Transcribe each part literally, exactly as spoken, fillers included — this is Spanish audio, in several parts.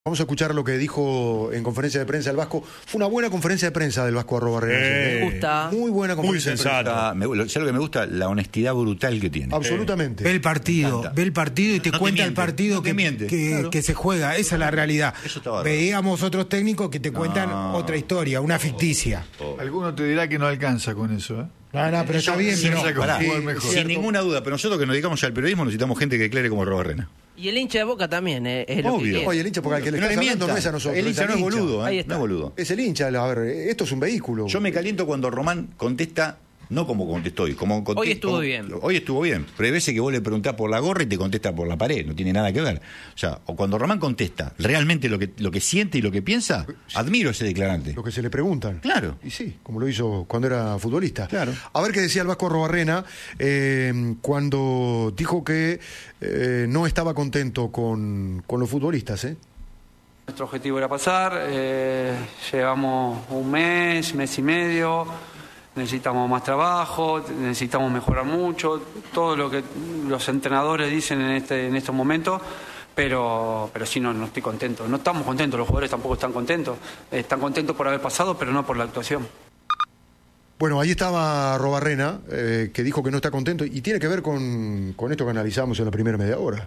Vamos a escuchar lo que dijo en conferencia de prensa el Vasco. Fue una buena conferencia de prensa del Vasco Arrobarrena. Eh, me gusta. Muy buena conferencia Muy de prensa. sensata. Me, ¿sabes lo que me gusta? La honestidad brutal que tiene. Absolutamente. Ve el partido, ve el partido y te No te cuenta miente, el partido no te que, miente, que, claro. que se juega. Esa es la realidad. Eso está bárbaro. Veíamos otros técnicos que te cuentan No. otra historia, una ficticia. Alguno te dirá que no alcanza con eso, ¿eh? No, no, pero está bien, sí, pero... sí, Pará, jugar sin mejor. ninguna duda, pero nosotros que nos dedicamos al periodismo necesitamos gente que declare como Arrobarrena. Y el hincha de Boca también, eh, es lo que Obvio. quiere. Oye, el hincha, porque al que le Que no estás le hablando mientan. no es a nosotros. El hincha al no es boludo, Ahí ¿eh? está. No es boludo. Es el hincha. A ver, esto es un vehículo. Yo me caliento cuando Román contesta, no como contestó hoy. Como conte- Hoy estuvo como- bien. Hoy estuvo bien. Pero hay veces que vos le preguntás por la gorra y te contesta por la pared. No tiene nada que ver. O sea, o cuando Román contesta realmente lo que, lo que siente y lo que piensa, admiro a ese declarante. Lo que se le preguntan. Claro. Y sí, como lo hizo cuando era futbolista. Claro. A ver qué decía el Vasco Arrobarrena eh, cuando dijo que eh, no estaba contento con, con los futbolistas, ¿eh? Nuestro objetivo era pasar, eh, llevamos un mes, mes y medio, necesitamos más trabajo, necesitamos mejorar mucho, todo lo que los entrenadores dicen en este en estos momentos, pero pero sí, no, no estoy contento, no estamos contentos, los jugadores tampoco están contentos, están contentos por haber pasado, pero no por la actuación. Bueno, ahí estaba Arrobarrena, eh, que dijo que no está contento, y tiene que ver con, con esto que analizamos en la primera media hora.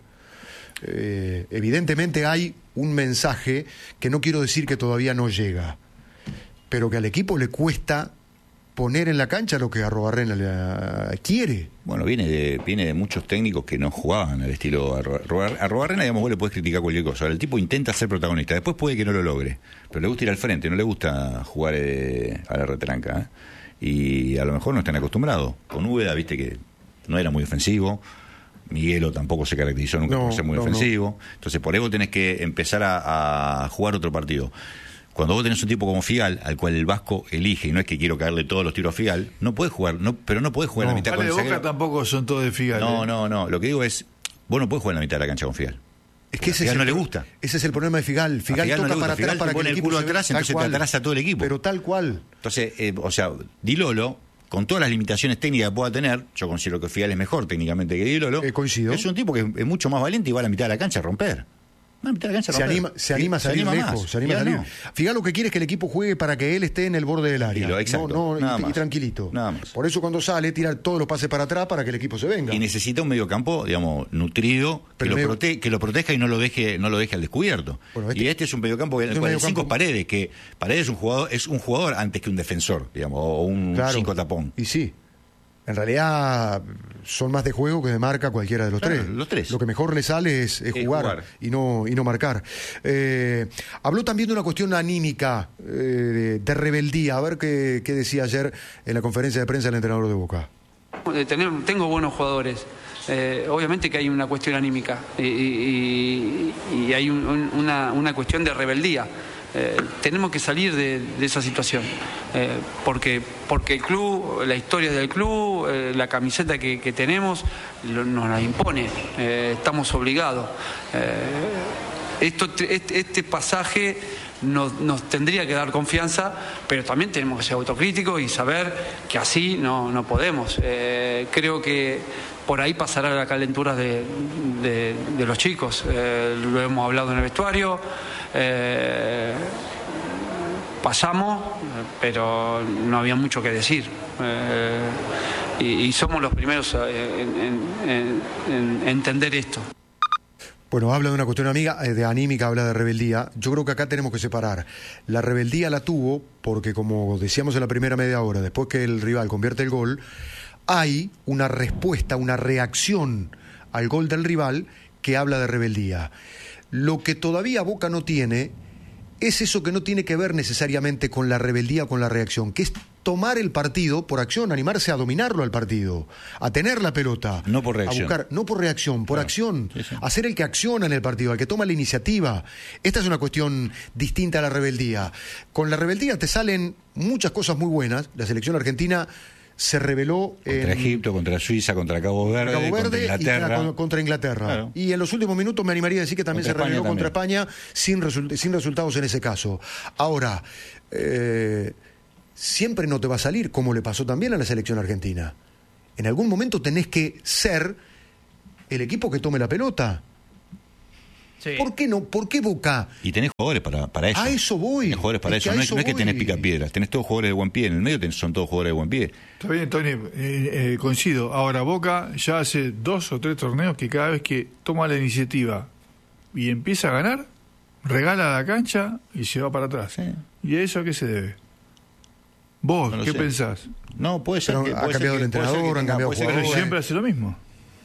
Eh, evidentemente hay un mensaje que no quiero decir que todavía no llega, pero que al equipo le cuesta poner en la cancha lo que Arrobarrena le quiere. Bueno, viene de, viene de muchos técnicos que no jugaban al estilo Arrobarrena. Arrobarrena, digamos, vos le podés criticar cualquier cosa. Ahora, el tipo intenta ser protagonista, después puede que no lo logre, pero le gusta ir al frente, no le gusta jugar eh, a la retranca, ¿eh? Y a lo mejor no están acostumbrados. Con Úbeda, viste que no era muy ofensivo. Miguelo tampoco se caracterizó nunca No, por ser muy no, ofensivo. Entonces, por ahí vos tenés que empezar a, a jugar otro partido. Cuando vos tenés un tipo como Figal, al cual el Vasco elige, y no es que quiero caerle todos los tiros a Figal, no podés jugar, no, pero no podés jugar No. en la mitad Vale, de con el Boca zaguero. tampoco son todos de Figal. No, ¿eh? no, no. Lo que digo es, vos no podés jugar en la mitad de la cancha con Figal. Es que A ese Figal es no el, le gusta. Ese es el problema de Figal. Figal, Figal no toca le gusta. para Figal atrás te para que pone el el equipo culo se- atrás, tal entonces te cual. atrasa a todo el equipo. Pero tal cual. Entonces, eh, o sea, Di Lolo, con todas las limitaciones técnicas que pueda tener, yo considero que Figal es mejor técnicamente que Di Lolo. Eh, coincido. Es un tipo que es mucho más valiente y va a la mitad de la cancha a romper. Va a la mitad de la cancha a Se romper. anima, se anima a Se salir anima lejos, más. se anima a Ya salir. no. Figal lo que quiere es que el equipo juegue para que él esté en el borde del área. Tranquilo, exacto. No, no, Nada y, y más. tranquilito. Nada más. Por eso cuando sale, tira todos los pases para atrás para que el equipo se venga. Y necesita un mediocampo, digamos, nutrido, que Pero lo, medio- prote- que lo proteja y no lo deje no lo deje al descubierto. Bueno, este- y este es un mediocampo en es el un cual el mediocampo- cinco es Paredes, que Paredes es un jugador es un jugador antes que un defensor, digamos, o un Claro. cinco tapón. Y sí. En realidad son más de juego que de marca cualquiera de los Claro, tres. los tres. Lo que mejor le sale es, es Es jugar, jugar. y no y no marcar. Eh, habló también de una cuestión anímica, eh, de, de rebeldía. A ver qué, qué decía ayer en la conferencia de prensa el entrenador de Boca. Eh, tener- tengo buenos jugadores. Eh, obviamente que hay una cuestión anímica y, y- y hay un- un- una, una cuestión de rebeldía. Eh, tenemos que salir de, de esa situación, eh, porque, porque el club, la historia del club, eh, la camiseta que, que tenemos lo- nos la impone, eh, estamos obligados. Eh, esto, este, este pasaje nos, nos tendría que dar confianza, pero también tenemos que ser autocríticos y saber que así no, no podemos. Eh, creo que por ahí pasará la calentura de, de, de los chicos. Eh, lo hemos hablado en el vestuario. Eh, pasamos, pero no había mucho que decir. Eh, y, y somos los primeros en, en, en, en entender esto. Bueno, habla de una cuestión amiga, eh, de anímica, habla de rebeldía. Yo creo que acá tenemos que separar. La rebeldía la tuvo porque, como decíamos en la primera media hora, después que el rival convierte el gol, hay una respuesta, una reacción al gol del rival que habla de rebeldía. Lo que todavía Boca no tiene es eso que no tiene que ver necesariamente con la rebeldía o con la reacción, que es tomar el partido por acción, animarse a dominarlo al partido, a tener la pelota. No por reacción. A buscar, no por reacción, por Claro. acción. Sí, sí. A ser el que acciona en el partido, el que toma la iniciativa. Esta es una cuestión distinta a la rebeldía. Con la rebeldía te salen muchas cosas muy buenas. La selección argentina se rebeló Contra en Egipto, contra Suiza, contra Cabo Verde, Cabo contra Verde y Inglaterra. contra, contra Inglaterra. Claro. Y en los últimos minutos me animaría a decir que también Contra se rebeló España contra España sin, result- sin resultados en ese caso. Ahora, eh, siempre no te va a salir, como le pasó también a la selección argentina. En algún momento tenés que ser el equipo que tome la pelota. Sí. ¿Por qué no? ¿Por qué Boca? Y tenés jugadores para, para eso. A eso voy. Tenés jugadores para Es que eso. a No es, eso no es que voy. tenés picapiedras. Tenés todos jugadores de buen pie. En el medio tenés, son todos jugadores de buen pie. Está bien, Tony, eh, eh, coincido. Ahora, Boca ya hace dos o tres torneos que cada vez que toma la iniciativa y empieza a ganar, regala la cancha y se va para atrás. Sí. ¿Y a eso a qué se debe? ¿Vos No lo qué sé. pensás? No, puede ser Pero que... ha puede ser cambiado que- el puede ser que entrenador, han tenga- cambiado puede ser que Pero jugadores. siempre hace lo mismo.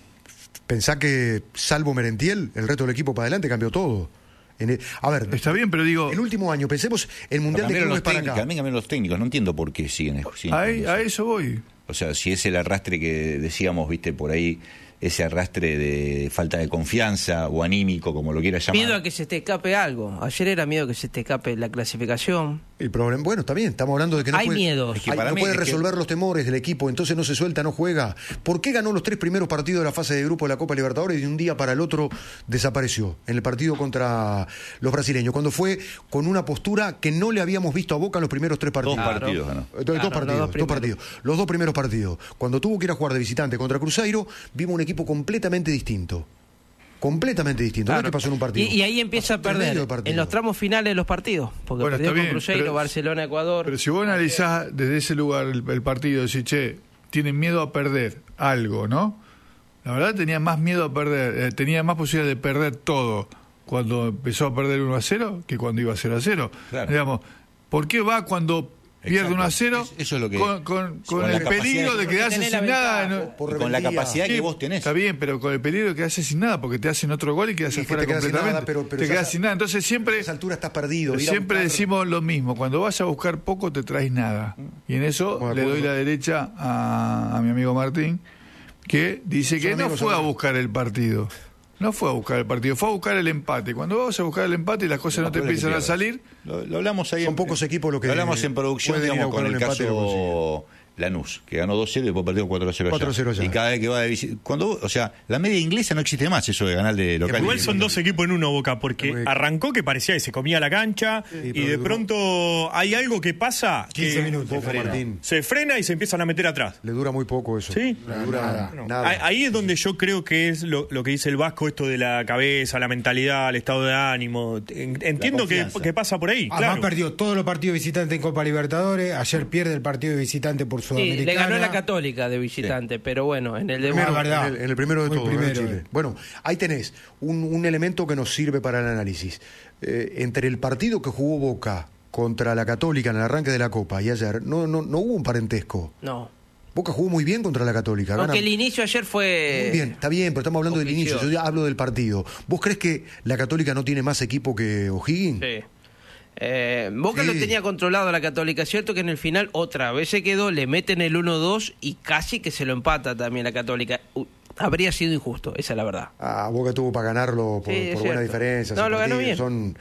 Pensá que, salvo Merentiel, el resto del equipo para adelante cambió todo. En el- a ver, Está bien, pero digo, el último año, pensemos el Mundial de Cambiaron Clubes los para técnicos, acá. también cambiaron los técnicos. No entiendo por qué siguen, siguen a, con eso. a eso voy. O sea, si es el arrastre que decíamos, viste, por ahí, ese arrastre de falta de confianza o anímico, como lo quieras llamar. Miedo a que se te escape algo. Ayer era miedo que se te escape la clasificación. El problema, bueno, está bien, estamos hablando de que no Hay puede, miedos. Ay, Es que para no mí puede es que- resolver los temores del equipo, entonces no se suelta, no juega. ¿Por qué ganó los tres primeros partidos de la fase de grupo de la Copa Libertadores y de un día para el otro desapareció en el partido contra los brasileños? Cuando fue con una postura que no le habíamos visto a Boca en los primeros tres partidos. Dos Claro. partidos ganó. Eh, Dos, Claro, dos los partidos, dos dos primeros. partidos. Los dos primeros partidos. Cuando tuvo que ir a jugar de visitante contra Cruzeiro, vimos un equipo completamente distinto. Completamente distinto. No es Claro. que pasó en un partido. Y, y ahí empieza a Pasó en perder medio de partido. en los tramos finales de los partidos. Porque Bueno, perdió está con bien, Cruzeiro, pero- Barcelona, Ecuador. Pero si vos analizás desde ese lugar el, el partido, decís, che, tienen miedo a perder algo, ¿no? La verdad tenía más miedo a perder, eh, tenía más posibilidad de perder todo cuando empezó a perder uno a cero que cuando iba cero a cero. Claro. Digamos, ¿por qué va cuando pierde Exacto. uno a cero Es- eso es lo que- con, con- con con la el capacidad peligro de- de Porque quedarse tenés sin la nada? ventaja, ¿no? por Y con la rebeldía. capacidad Sí, que vos tenés. Está bien, pero con el peligro de quedarse sin nada, porque te hacen otro gol y quedas Y que afuera te quedas sin completamente. nada, pero- pero te ya quedas sa- sin nada. Entonces siempre... A esa altura estás perdido. ir a Siempre buscar- decimos lo mismo, cuando vas a buscar poco te traes nada. Y en eso Estamos de le doy acuerdo. la derecha a, a mi amigo Martín, que dice que Son no amigos, fue a son- buscar el partido. No fue a buscar el partido, fue a buscar el empate. Cuando vas a buscar el empate y las cosas no te Probable que empiezan a pierdas. salir, Lo, lo hablamos ahí. Son en- pocos equipos los que Lo hablamos en producción, pueden ir a digamos, buscar con el un empate y lo caso Lanús, que ganó dos cero y después perdió cuatro a cero allá. cuatro a cero allá. Y cada vez que va de visita. Cuando, vos- o sea, la media inglesa no existe más, eso de ganar de local. Igual son dos equipos en uno, Boca, porque Muy- arrancó que parecía que se comía la cancha y pero de duró- pronto hay algo que pasa quince que minutos. Poco, Martín. se frena y se empiezan a meter atrás. Le dura muy poco eso. ¿Sí? Le dura Nada, nada. Ahí- Ahí es donde yo creo que es lo, lo que dice el Vasco, esto de la cabeza, la mentalidad, el estado de ánimo. En- Entiendo que, confianza. que pasa por ahí, Además claro. perdió todos los partidos visitantes en Copa Libertadores. Ayer pierde el partido de visitante por Sí, Sudamericana. le ganó la Católica de visitante, pero bueno, en el de Primero, En verdad. el, en el primero de Fue el todos, ¿no? primero, Chile. eh. Bueno, ahí tenés un, un elemento que nos sirve para el análisis. Eh, entre el partido que jugó Boca contra la Católica en el arranque de la Copa y ayer, no, no, no hubo un parentesco. No. Boca jugó muy bien contra la Católica. gana- Aunque el inicio ayer fue... Muy bien, está bien, pero estamos hablando del Ofició. inicio. Yo ya hablo del partido. ¿Vos crees que la Católica no tiene más equipo que O'Higgins? Sí. Eh, Boca Sí. lo tenía controlado a la Católica, cierto que en el final otra vez se quedó, le meten el uno dos y casi que se lo empata también la Católica. Uh, habría sido injusto, esa es la verdad. Ah, Boca tuvo para ganarlo por, Sí, es por buena cierto. diferencia. No, ese lo ganó partido. bien. Son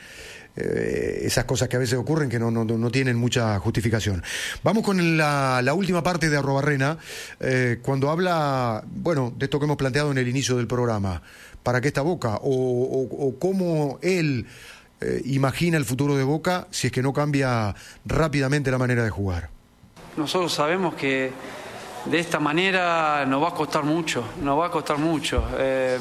eh, esas cosas que a veces ocurren que no, no, no tienen mucha justificación. Vamos con la, la última parte de Arrobarrena, eh, cuando habla, bueno, de esto que hemos planteado en el inicio del programa. ¿Para qué está Boca? O, o, o cómo él eh, imagina el futuro de Boca si es que no cambia rápidamente la manera de jugar. Nosotros sabemos que de esta manera nos va a costar mucho, nos va a costar mucho. Eh,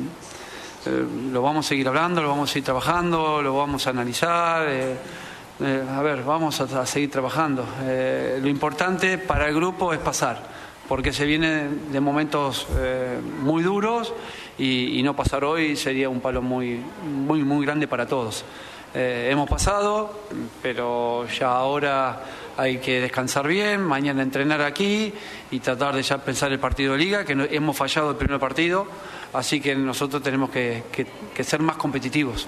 eh, lo vamos a seguir hablando, lo vamos a seguir trabajando, lo vamos a analizar. eh, eh, a ver, vamos a, a seguir trabajando. Eh, lo importante para el grupo es pasar, porque se viene de momentos eh, muy duros y, y no pasar hoy sería un palo muy, muy, muy grande para todos. Eh, hemos pasado, pero ya ahora hay que descansar bien, mañana entrenar aquí y tratar de ya pensar el partido de liga, que no, hemos fallado el primer partido, así que nosotros tenemos que, que, que ser más competitivos.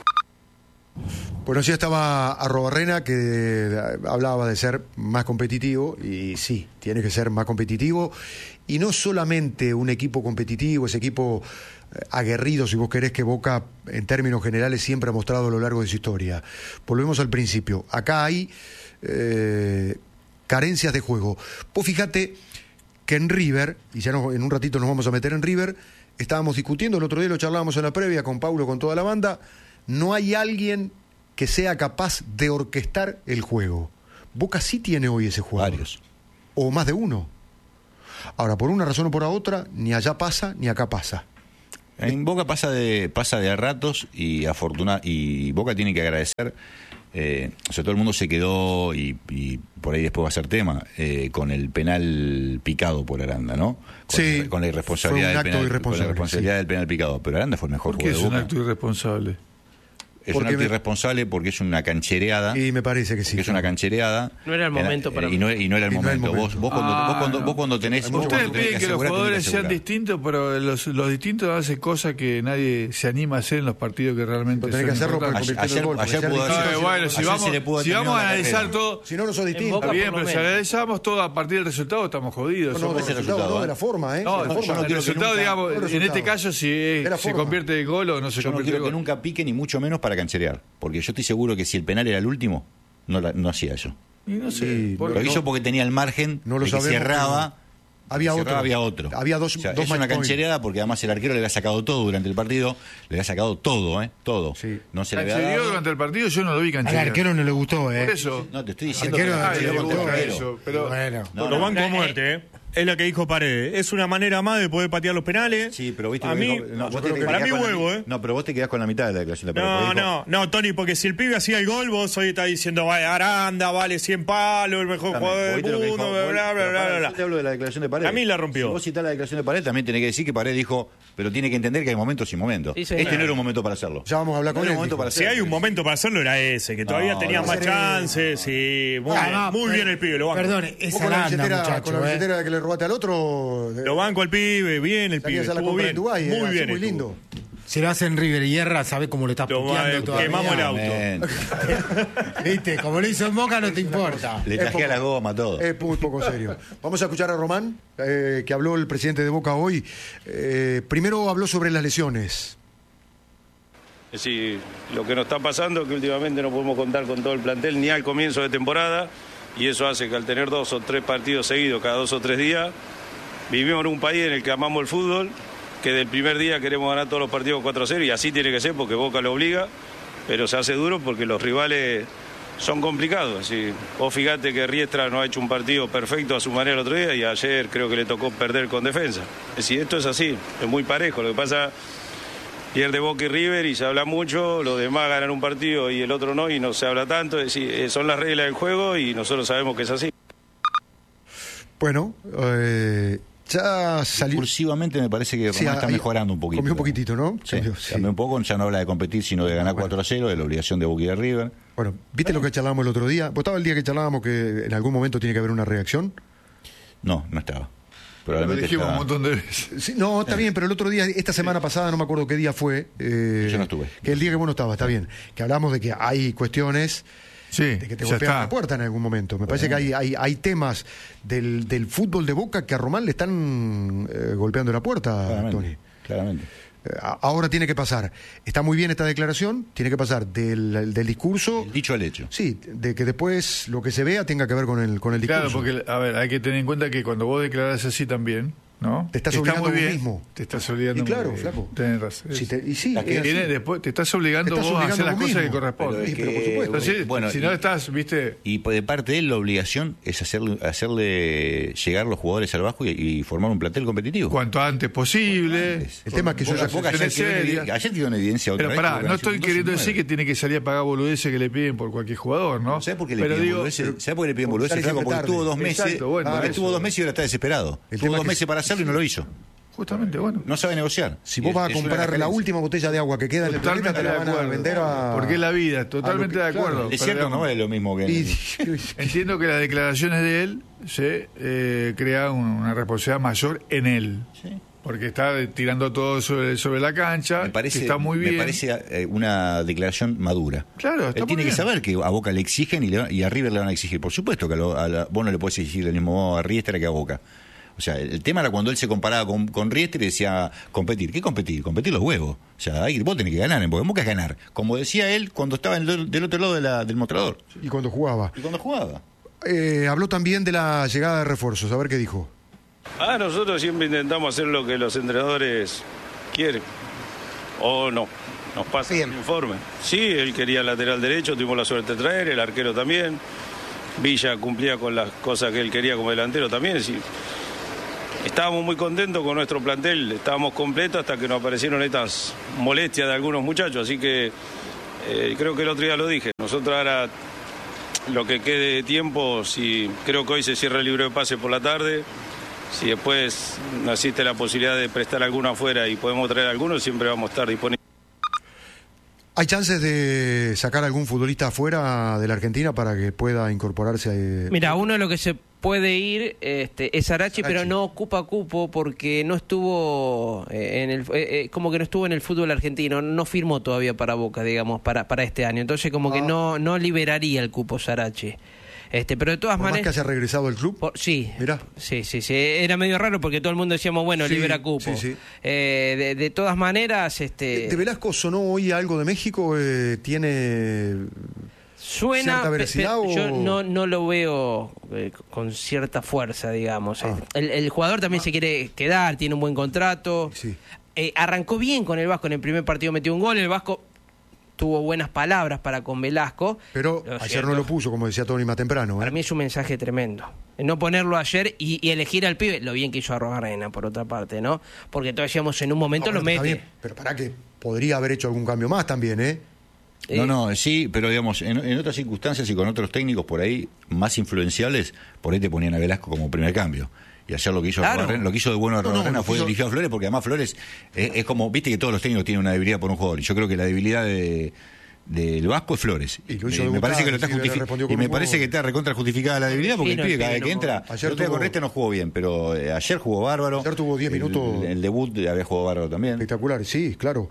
Bueno, sí estaba Arrobarrena que hablaba de ser más competitivo y sí, tiene que ser más competitivo y no solamente un equipo competitivo, ese equipo eh, aguerrido, si vos querés, que Boca en términos generales siempre ha mostrado a lo largo de su historia. Volvemos al principio, acá hay eh, carencias de juego. Vos fíjate que en River, y ya no, en un ratito nos vamos a meter en River, estábamos discutiendo, el otro día lo charlábamos en la previa con Paulo, con toda la banda, no hay alguien que sea capaz de orquestar el juego. Boca sí tiene hoy ese jugador. Varios. O más de uno. Ahora, por una razón o por otra, ni allá pasa, ni acá pasa. En Boca pasa de pasa de a ratos y afortuna, y Boca tiene que agradecer. Eh, o sea, todo el mundo se quedó, y, y por ahí después va a ser tema, eh, con el penal picado por Aranda, ¿no? Con, Sí, con la irresponsabilidad, fue un del, acto penal, con la irresponsable, irresponsabilidad sí. del penal picado. Pero Aranda fue el mejor ¿Por qué jugador es de un Boca. acto irresponsable? Es Porque un acto me- irresponsable porque es una canchereada. Y me parece que sí. Porque es una canchereada. No era el momento para y no, y no era el Y no era el momento. Vos, momento. vos, cuando, Ah, vos, cuando, no. vos cuando tenés. vos Ustedes cuando tenés piden que los asegurar, jugadores tenés que sean asegurar. distintos, pero los, los distintos hacen cosas que nadie se anima a hacer en los partidos que realmente Pero tenés son que hacerlo para importantes. convertir el Ayer, gol. porque ayer ser pudo distinto- haber- Ah, bueno, si ayer vamos, se le pudo haber si vamos terminado a la analizar carrera. todo... Si no, no sos distinto. Boca Está bien, por lo pero si menos. analizamos todo a partir del resultado, estamos jodidos. No, Somos- no, ese el resultado, resultado, no, ¿eh? de la forma, ¿eh? No, De la no, forma. no el quiero que resultado, nunca- digamos, el en resultado. este caso, si es- De la se forma. convierte en gol o no se Yo no convierte quiero en que gol. nunca pique, ni mucho menos para cancherear. Porque yo estoy seguro que si el penal era el último, no, la- no hacía eso. Y no sé, Sí, por- Lo no- hizo porque tenía el margen no lo de que sabemos, cerraba. pero había que otro. cerraba, había otro. Había dos- O sea, dos es una match point. canchereada porque además el arquero le había sacado todo durante el partido. Le había sacado todo, ¿eh? Todo. Sí. No se le había ¿Canchereó dado. durante el partido? Yo no lo vi Al cancherear. arquero no le gustó, ¿eh? Por eso. No, te estoy Al diciendo que arquero la no Ay, le canchereó le contra el gusta arquero. eso, pero... Bueno. No, Lo no. banco a muerte, ¿eh? Es la que dijo Paredes. Es una manera más de poder patear los penales. Sí, pero viste a que mí, dijo- no, vos yo te creo que- para quedás mí con la- huevo, ¿eh? No, pero vos te quedás con la mitad de la declaración de Paredes. No, porque dijo- no, no, Tony, porque si el pibe hacía el gol, vos hoy estás diciendo, vaya, Aranda, vale cien palos, el mejor Escúchame, jugador vos del viste lo que mundo, dijo- bla, bla, bla, pero bla, pará, bla, Yo bla. te hablo de la declaración de Paredes. A mí la rompió. Si vos citás la declaración de Paredes, también tenés que decir que Paredes dijo, pero tiene que entender que hay momentos y momentos. Sí, señor. Este no era un momento para hacerlo. Ya vamos a hablar No con era él, un momento dijo. para Si hacerlo. hay un momento para hacerlo, era ese, que todavía No, tenía no, más no. chances. Sí, muy Ah, bien, no, muy per- bien el pibe, lo banco. Perdón, Vos es con la Aranda, billetera, muchacho, con la ¿eh? billetera de que le robaste al otro, eh, Lo banco al pibe, bien el pibe. salías a la Estuvo compra bien, en Dubái, muy era así, bien. muy estuvo. lindo. Si lo hacen River y Hierra, ¿sabés cómo le estás Lo va- puteando todavía? quemamos el auto. Amén. ¿Viste? Como lo hizo en Boca, no te importa. Le Es tajea poco- la goma, todo. Es muy poco serio. Vamos a escuchar a Román, eh, que habló el presidente de Boca hoy. Eh, primero habló sobre las lesiones. Es decir, lo que nos está pasando es que últimamente no podemos contar con todo el plantel ni al comienzo de temporada y eso hace que al tener dos o tres partidos seguidos cada dos o tres días, vivimos en un país en el que amamos el fútbol, que del primer día queremos ganar todos los partidos cuatro a cero y así tiene que ser porque Boca lo obliga, pero se hace duro porque los rivales son complicados. Es decir, vos fíjate que Riestra no ha hecho un partido perfecto a su manera el otro día y ayer creo que le tocó perder con defensa. Es decir, esto es así, es muy parejo. Lo que pasa, pierde Boca y River y se habla mucho, los demás ganan un partido y el otro no y no se habla tanto. Es decir, eh, son las reglas del juego y nosotros sabemos que es así. Bueno, eh, ya salió. Discursivamente me parece que Román Sí, está ahí- mejorando un poquito. comió un poquitito, ¿no? Sí, Cambió, sí. cambió un poco, ya no habla de competir, sino de ganar Bueno. cuatro a cero, de la obligación de Boca y de River. Bueno, ¿viste lo que charlábamos el otro día? ¿Vos estaba el día que charlábamos que en algún momento tiene que haber una reacción? No, no estaba. Lo Probablemente dijimos un estaba- montón de veces. Sí, no, está bien, pero el otro día, esta semana pasada, no me acuerdo qué día fue. eh, Yo no estuve. Que el día que vos no estabas, está bien. Que hablamos de que hay cuestiones Sí, de que te ya golpean está. la puerta en algún momento. Me parece que hay, hay, hay temas del, del fútbol de Boca que a Román le están eh, golpeando la puerta, Tony. Claramente. Claramente. Eh, a- ahora tiene que pasar. Está muy bien esta declaración, tiene que pasar del, del discurso. El dicho al hecho. Sí, de que después lo que se vea tenga que ver con el, con el discurso. Claro, porque, a ver, hay que tener en cuenta que cuando vos declarás así también, ¿no? Te estás Está obligando muy vos bien, mismo. Te estás obligando Y claro, muy bien. flaco. Tenés razón. Sí, te- y sí, La que es viene así. después, te estás obligando Te estás vos a hacer obligando las vos cosas que mismo. corresponden. Pero es Sí, pero por que- supuesto. Entonces, bueno, si y- no estás, viste, Y de parte de él la obligación es hacerle, hacerle llegar los jugadores al bajo y, y formar un plantel competitivo. cuanto antes posible. El tema es que yo Boca- ya- Boca ayer quedó en serias. evi- ayer quedó en evidencia otra Pero vez. pará, que Boca no hizo estoy puntos queriendo y decir nueve. que tiene que salir a pagar boludeces que le piden por cualquier jugador, ¿no? ¿Sabes por qué le Pero piden digo, boludeces? ¿Sabes por qué le piden Porque boludeces, sale Flaco? siempre Porque estuvo tarde. dos meses. Exacto, bueno, Ah, eso. estuvo dos meses y ahora está desesperado. El Tuvo tema dos que- meses para hacerlo y no lo hizo. justamente, bueno. No sabe negociar. Si Y vos es- vas a es una comprar la referencia. última botella de agua que queda en el Totalmente planeta, te de la van a acuerdo. vender a... Porque es la vida, totalmente a lo que- de acuerdo. claro. Es Pero cierto, digamos, no vale lo mismo que... Y- entiendo que las declaraciones de él se eh, crea un- una responsabilidad mayor en él. Sí. Porque está tirando todo sobre, sobre la cancha, Me parece, que está muy bien. me parece eh, una declaración madura. Claro, está Él muy tiene que bien. saber que a Boca le exigen y, le, y a River le van a exigir. Por supuesto que a, lo- a la- vos no le podés exigir del mismo modo a Riestra que a Boca. O sea, el, el tema era cuando él se comparaba con, con Riestra y decía competir. ¿Qué competir? Competir los huevos. O sea, ahí vos tenés que ganar, porque Boca es ganar. Como decía él cuando estaba en el- del otro lado de la- del mostrador. Y cuando jugaba. Y cuando jugaba. Eh, habló también de la llegada de refuerzos, a ver qué dijo. Ah, nosotros siempre intentamos hacer lo que los entrenadores quieren. O no. Nos pasa el informe. Sí, él quería lateral derecho, tuvimos la suerte de traer, el arquero también. Villa cumplía con las cosas que él quería como delantero también. Sí. estábamos muy contentos con nuestro plantel, estábamos completos hasta que nos aparecieron estas molestias de algunos muchachos, así que eh, creo que el otro día lo dije, nosotros ahora lo que quede de tiempo, si creo que hoy se cierra el libro de pase por la tarde, si después existe la posibilidad de prestar alguno afuera y podemos traer alguno, siempre vamos a estar disponibles. ¿Hay chances de sacar algún futbolista afuera de la Argentina para que pueda incorporarse a... Mira, uno de lo que se puede ir este, es Sarachi, pero no ocupa cupo porque no estuvo eh, en el eh, como que no estuvo en el fútbol argentino, no firmó todavía para Boca, digamos, para para este año. Entonces como ah. que no no liberaría el cupo Sarachi. Este, pero de todas ¿Por maneras... más que haya regresado el club? Por, sí, Mirá. sí, sí, sí. Era medio raro porque todo el mundo decíamos, bueno, sí, libera cupo. Sí, sí. Eh, de, de todas maneras... este ¿De Velasco sonó hoy algo de México? Eh, ¿Tiene suena, cierta veracidad pe, pe, o...? Yo no, no lo veo eh, con cierta fuerza, digamos. Ah. El, el jugador también ah. se quiere quedar, tiene un buen contrato. Sí. Eh, arrancó bien con el Vasco, en el primer partido metió un gol, el Vasco... tuvo buenas palabras para con Velasco. Pero ayer cierto, no lo puso, como decía Tony más temprano. ¿eh? Para mí es un mensaje tremendo. No ponerlo ayer y, y elegir al pibe, lo bien que hizo Arrobarrena, por otra parte, ¿no? Porque todos decíamos, en un momento no, lo mete. Bien, pero para que podría haber hecho algún cambio más también, ¿eh? Eh, no, no, sí, pero digamos, en, en otras circunstancias y con otros técnicos por ahí más influenciables, por ahí te ponían a Velasco como primer cambio. Y ayer lo que hizo claro. Arrobarrena, lo que hizo de bueno Arrobarrena no, no, fue dirigido a Flores, porque además Flores es, es como, viste que todos los técnicos tienen una debilidad por un jugador, y yo creo que la debilidad de del Vasco es Flores. Y lo hizo eh, me parece que lo está justificando. Y me parece que está recontra justificada la debilidad porque sí, no, el pibe cada vez que entra, ayer el día con este no jugó bien, pero eh, ayer jugó bárbaro. Ayer tuvo diez minutos. El, el debut había jugado bárbaro también. Espectacular, sí, claro.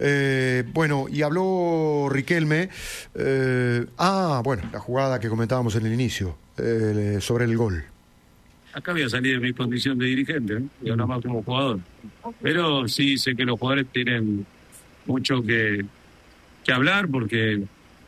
Eh, bueno, y habló Riquelme. Eh, ah, bueno, la jugada que comentábamos en el inicio, eh, sobre el gol. Acá voy a salir de mi condición de dirigente, ¿eh? Yo nada más como jugador. Pero sí sé que los jugadores tienen mucho que que hablar porque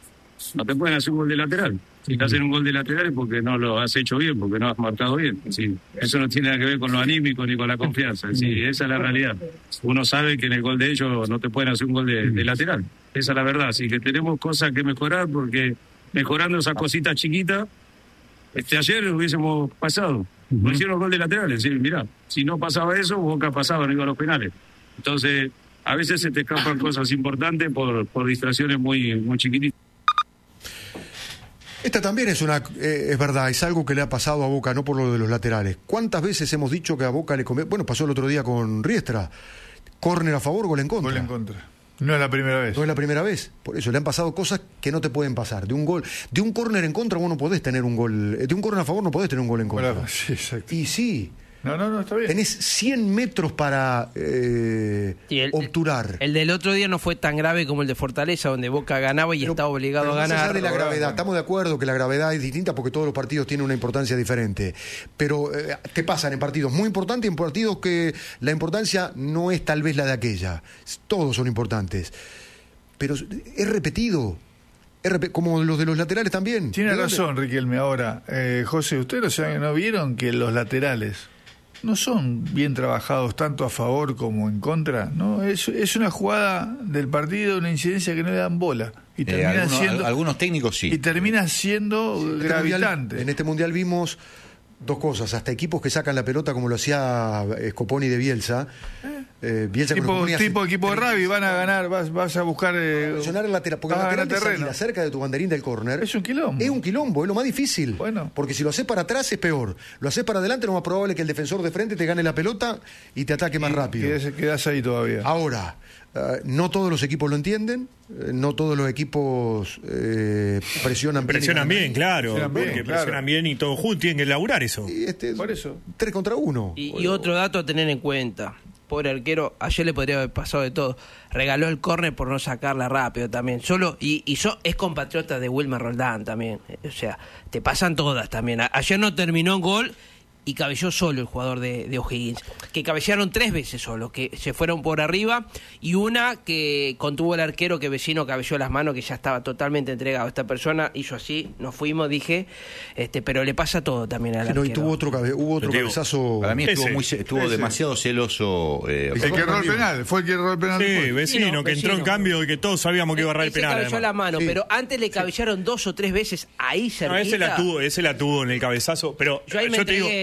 no te pueden hacer un gol de lateral. Si te hacen un gol de lateral es porque no lo has hecho bien, porque no has marcado bien. Sí, eso no tiene nada que ver con lo anímico ni con la confianza. Sí, esa es la realidad. Uno sabe que en el gol de ellos no te pueden hacer un gol de, de lateral. Esa es la verdad. Así que tenemos cosas que mejorar porque mejorando esas cositas chiquitas, este ayer hubiésemos pasado. No hicieron gol de lateral. Es decir, mirá, si no pasaba eso, Boca pasaba, no iba a los penales. Entonces... a veces se te escapan cosas importantes por, por distracciones muy, muy chiquititas. Esta también es una eh, es verdad, es algo que le ha pasado a Boca, no por lo de los laterales. ¿Cuántas veces hemos dicho que a Boca le conviene? Bueno, pasó el otro día con Riestra. Córner a favor, gol en contra. Gol en contra. No es la primera vez. No es la primera vez. Por eso le han pasado cosas que no te pueden pasar. De un gol, de un córner en contra vos no podés tener un gol. De un córner a favor no podés tener un gol en contra. Bueno, sí, exacto. Y sí. No, no, no, está bien. Tenés cien metros para eh, el, obturar. El del otro día no fue tan grave como el de Fortaleza, donde Boca ganaba y pero, estaba obligado pero a ganar. Más allá de la gravedad, estamos de acuerdo que la gravedad es distinta porque todos los partidos tienen una importancia diferente. Pero eh, te pasan en partidos muy importantes y en partidos que la importancia no es tal vez la de aquella. Todos son importantes. Pero es repetido. Como los de los laterales también. Tiene razón, Riquelme. Ahora, eh, José, ¿ustedes no vieron que los laterales no son bien trabajados tanto a favor como en contra? No, es, es una jugada del partido, una incidencia que no le dan bola. Y termina eh, algunos, siendo, algunos técnicos sí. Y termina siendo sí, gravitante. Mundial, en este mundial vimos dos cosas, hasta equipos que sacan la pelota como lo hacía Scoponi de Bielsa. Eh, Bielsa tipo, con tipo equipo de rugby, van a ganar, vas, vas a buscar eh, presionar el lateral, porque el lateral de salida cerca de tu banderín del córner es un quilombo. Es un quilombo, es lo más difícil. Bueno. Porque si lo haces para atrás es peor. Lo haces para adelante, lo más probable es que el defensor de frente te gane la pelota y te ataque y más rápido. Quedas, quedas ahí todavía. Ahora, uh, no todos los equipos lo entienden, uh, no todos los equipos eh, presionan bien. Presionan bien, bien, claro. Presionan bien, porque claro. presionan bien y todos juntos tienen que elaborar eso. Y este, Por eso. Tres contra uno. Y, y otro dato a tener en cuenta. Pobre arquero, ayer le podría haber pasado de todo. Regaló el córner por no sacarla rápido también. Solo y, y yo, es compatriota de Wilmer Roldán también. O sea, te pasan todas también. A, ayer no terminó en gol y cabeceó solo el jugador de, de O'Higgins. Que cabecearon tres veces solo, que se fueron por arriba. Y una que contuvo el arquero, que Vecino cabeceó las manos, que ya estaba totalmente entregado. Esta persona hizo así, nos fuimos, dije, este pero le pasa todo también al no, arquero. Y tuvo otro, cabe, hubo otro digo, cabezazo. Para mí estuvo, ese, muy, estuvo ese. demasiado celoso. Eh, el que erró el penal, fue el que erró el penal. Sí, después. Vecino, no, que Vecino. entró en cambio y que todos sabíamos que iba a errar el penal. Ese cabeceó la mano, sí. pero antes le cabellaron dos o tres veces ahí cerquita. No, ese la tuvo, ese la tuvo en el cabezazo. Pero yo, ahí me yo te digo, entregué,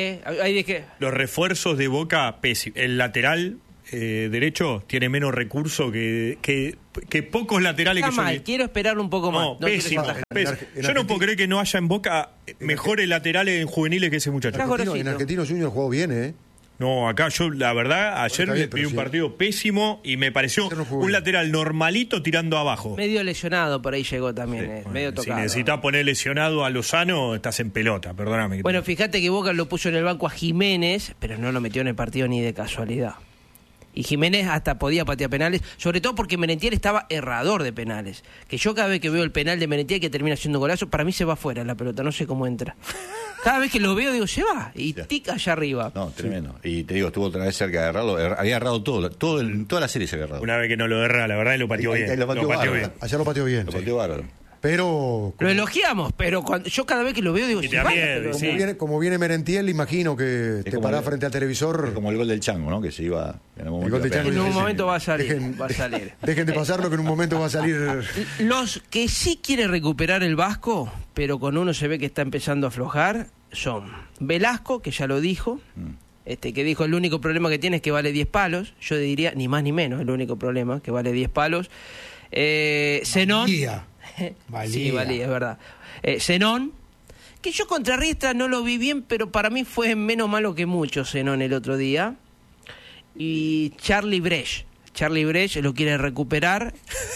¿eh? Ahí dije... Los refuerzos de Boca, pésimos. El lateral eh, derecho tiene menos recurso que, que, que pocos laterales Está que yo mal, vi. quiero esperar un poco más. No, No pésimo, quiero ser pésimo. En Yo no Argentina- puedo creer que no haya en Boca mejores laterales en juveniles que ese muchacho. Trajo Argentino- en Gorosito. Argentino Junior jugó bien, ¿eh? No, acá yo, la verdad, ayer Está bien, vi pero un sí. partido pésimo y me pareció Ayer no jugó un bien. lateral normalito tirando abajo. Medio lesionado por ahí llegó también, eh, Bueno, medio si tocado. necesitas poner lesionado a Lozano, estás en pelota, perdóname. Bueno, fíjate que Boca lo puso en el banco a Jiménez, pero no lo metió en el partido ni de casualidad. Y Jiménez hasta podía patear penales, sobre todo porque Merentiel estaba errador de penales. Que yo cada vez que veo el penal de Merentiel que termina haciendo golazo, para mí se va afuera la pelota, no sé cómo entra. Cada vez que lo veo digo, se va, y Ya. tica allá arriba. No, tremendo. Y te digo, estuvo otra vez cerca de agarrarlo. Er- Había agarrado todo, todo el- toda la serie se había agarrado. Una vez que no lo erra, la verdad, y lo pateó Ahí- bien. ahí lo pateó bárbaro. bien. Ayer lo pateó bien. Lo sí. pateó bárbaro. Pero Lo elogiamos, pero cuando yo cada vez que lo veo digo, Y se te da va la miedo, pelota. como, sí. viene, como viene Merentiel, imagino que te como parás el- frente al televisor. Es como el gol del Chango, ¿no? Que se iba en algún El gol momento. de a pegar. Chango En un Dejen- momento va a salir, dejen- va a salir. Dejen de pasarlo que en un momento va a salir. Los que sí quiere recuperar el Vasco, pero con uno se ve que está empezando a aflojar, son Velasco, que ya lo dijo, Mm. este que dijo el único problema que tiene es que vale diez palos, yo diría ni más ni menos, el único problema, que vale diez palos. Eh, Zenón, Valía. sí, Valía. valía, es verdad. Eh, Zenón, que yo contra Riestra no lo vi bien, pero para mí fue menos malo que mucho Zenón el otro día. Y Charlie Brecht. Charlie Brecht lo quiere recuperar.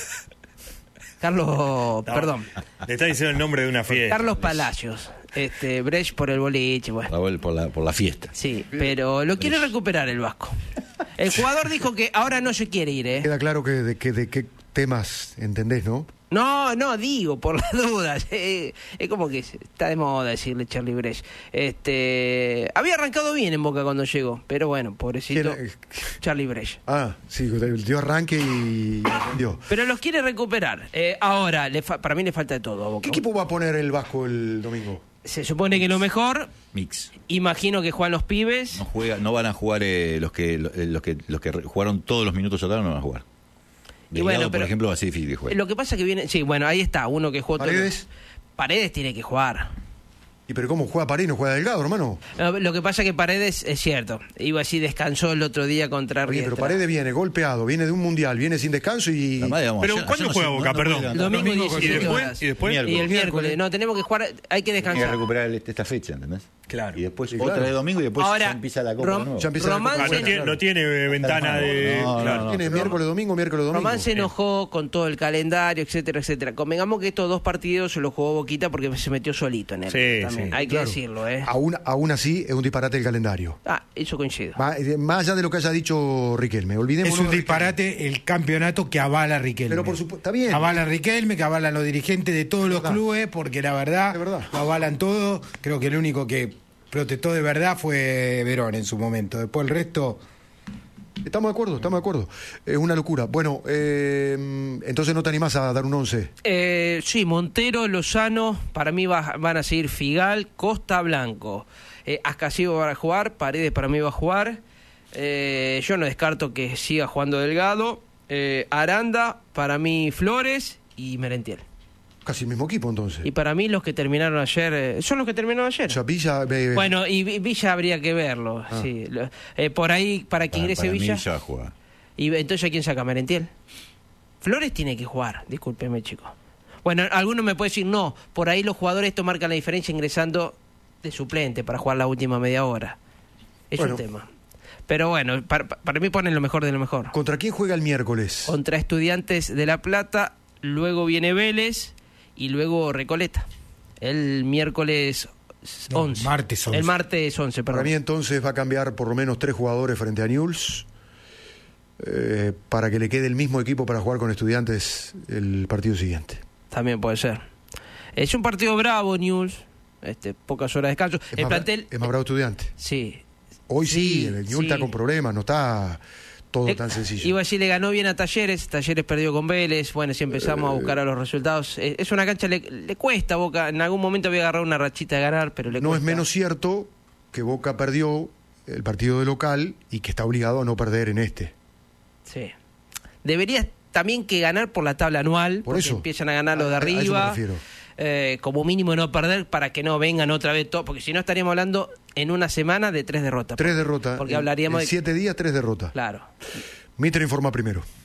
Carlos, perdón. Le está diciendo el nombre de una fiesta. Carlos Palacios. Este, Brecht por el boliche, bueno. La vuel- Por la, por la fiesta. Sí, pero lo quiere recuperar el Vasco. El jugador dijo que ahora no se quiere ir, ¿eh? Queda claro que de, que de qué temas entendés, ¿no? No, no, digo, por las dudas. Eh, es como que está de moda decirle Charlie Brecht. Este, había arrancado bien en Boca cuando llegó, pero bueno, pobrecito. ¿Quién- Charlie Brecht. Ah, sí, dio arranque y dio. Pero los quiere recuperar. Eh, ahora, le fa- para mí le falta de todo a Boca. ¿Qué equipo va a poner el Vasco el domingo? Se supone que lo mejor, Mix. imagino que juegan los pibes. No juega, no van a jugar eh, los que eh, los que los que re- jugaron todos los minutos atrás, no van a jugar. Y bueno, Delgado, pero- por ejemplo, va a ser difícil que juegue. Lo que pasa que viene, sí, bueno, ahí está, uno que jugó todo- ¿Paredes? Paredes tiene que jugar. ¿Y pero cómo juega París, no juega Delgado, hermano? No, lo que pasa que Paredes es cierto, iba así, descansó el otro día contra Oye, pero Riestra. Paredes viene golpeado, viene de un mundial, viene sin descanso y. Además, digamos, Pero ayer- ¿cuándo ayer no juega se- Boca? no- no Perdón. puede El levantar. domingo ¿Y diecisiete después? horas. ¿Y después? Y el Miércoles. miércoles, no, tenemos que jugar, hay que Tiene que descansar. recuperar el- esta fecha, ¿entendés? Claro. Y después Sí, otra claro. de domingo y después Ahora, ya empieza la Copa Rom- de nuevo. Ya empieza la Román Copa Ah, se- no, tiene, no tiene ventana de. No, no, claro. no. Tiene miércoles, domingo, miércoles, domingo. Román se enojó con todo el calendario, etcétera, etcétera. Convengamos que estos dos partidos se los jugó Boquita porque se metió solito en él. Sí, también. sí, Hay que Claro. decirlo, ¿eh? Aún, aún así, es un disparate el calendario. Ah, eso coincido. Más, eh, más allá de lo que haya dicho Riquelme, olvidemos. Es un disparate el campeonato que avala a Riquelme. Pero por supuesto, está bien. Avala a Riquelme, que avalan los dirigentes de todos los verdad. clubes, porque la verdad, Es verdad. lo avalan todo. Creo que el único que protestó de verdad fue Verón en su momento. Después el resto... Estamos de acuerdo, estamos de acuerdo. Es una locura. Bueno, eh, entonces no te animás a dar un once. Eh, sí, Montero, Lozano, para mí va- van a seguir Figal, Costa, Blanco. Eh, Ascasío va a jugar, Paredes para mí va a jugar. Eh, yo no descarto que siga jugando Delgado. Eh, Aranda, para mí Flores y Merentiel. Casi el mismo equipo entonces. Y para mí los que terminaron ayer, eh, son los que terminaron ayer. O sea, Villa. eh, Bueno, y Vi- Villa habría que verlo. Ah. Sí. Lo- eh, por ahí, para que Para- ingrese para mí Villa. ya va a jugar. Y entonces, ¿a quién saca? Merentiel. Flores tiene que jugar, discúlpeme, chicos. Bueno, alguno me puede decir, no, por ahí los jugadores esto marcan la diferencia ingresando de suplente para jugar la última media hora. Es Bueno. un tema. Pero bueno, para, para mí ponen lo mejor de lo mejor. ¿Contra quién juega el miércoles? Contra Estudiantes de La Plata, luego viene Vélez y luego Recoleta. El miércoles No, once. martes once. El martes once, Para perdón. mí entonces va a cambiar por lo menos tres jugadores frente a Newell's eh, para que le quede el mismo equipo para jugar con Estudiantes el partido siguiente. También puede ser. Es un partido bravo, News. Este, pocas horas de descanso. Es El más, plantel. es más bravo Estudiante. Sí. Hoy sí, Sí, el Newell's sí. está con problemas, no está todo Le- tan sencillo. Iba a decir, le ganó bien a Talleres. Talleres perdió con Vélez. Bueno, si empezamos a buscar a los resultados. eh, Es una cancha, le, le cuesta a Boca. En algún momento había agarrado una rachita de ganar, pero le No es cuesta. menos cierto que Boca perdió el partido de local y que está obligado a no perder en este. Sí. Debería también que ganar por la tabla anual. Por porque eso. empiezan a ganar los de A- a eso me arriba. refiero. eh, como mínimo no perder para que no vengan otra vez todos, porque si no estaríamos hablando en una semana de tres derrotas. Tres derrotas. Porque En- hablaríamos en de... siete días, tres derrotas. Claro. Mitre informa primero.